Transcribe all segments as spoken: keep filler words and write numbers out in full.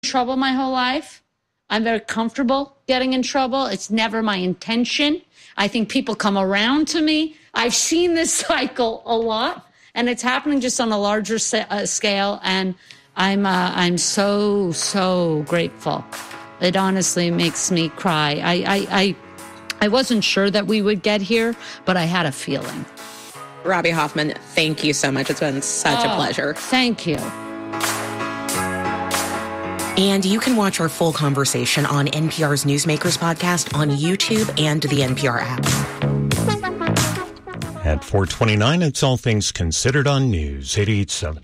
trouble my whole life. I'm very comfortable getting in trouble. It's never my intention. I think people come around to me. I've seen this cycle a lot, and it's happening just on a larger sa- uh, scale. And I'm uh, I'm so, so grateful. It honestly makes me cry. I, I, I, I wasn't sure that we would get here, but I had a feeling. Robbie Hoffman, thank you so much. It's been such oh, a pleasure. Thank you. And you can watch our full conversation on N P R's Newsmakers podcast on YouTube and the N P R app. At four twenty-nine, it's All Things Considered on News eighty-eight point seven.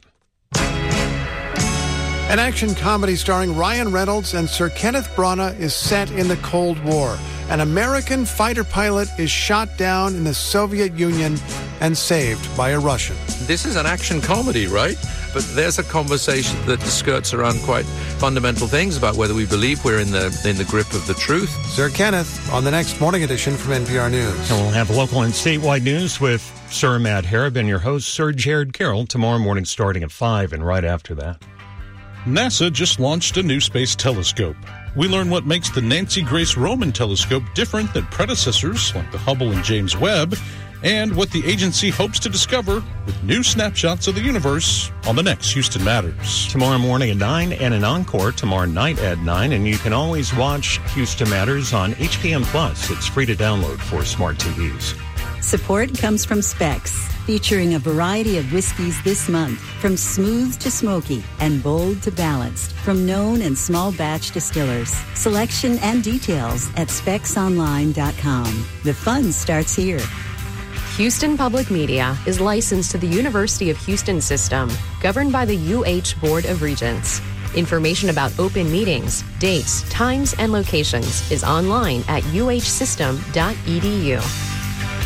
An action comedy starring Ryan Reynolds and Sir Kenneth Branagh is set in the Cold War. An American fighter pilot is shot down in the Soviet Union and saved by a Russian. This is an action comedy, right? But there's a conversation that skirts around quite fundamental things about whether we believe we're in the in the grip of the truth. Sir Kenneth on the next morning edition from N P R News. And we'll have local and statewide news with Sir Matt Harriban, your host, Sir Jared Carroll, tomorrow morning starting at five and right after that. NASA just launched a new space telescope. We learn what makes the Nancy Grace Roman telescope different than predecessors like the Hubble and James Webb, and what the agency hopes to discover with new snapshots of the universe on the next Houston Matters. Tomorrow morning at nine and an encore tomorrow night at nine, and you can always watch Houston Matters on H P M Plus. It's free to download for smart T Vs. Support comes from Specs, featuring a variety of whiskeys this month, from smooth to smoky and bold to balanced, from known and small batch distillers. Selection and details at specs online dot com. The fun starts here. Houston Public Media is licensed to the University of Houston System, governed by the U H Board of Regents. Information about open meetings, dates, times, and locations is online at u h system dot e d u.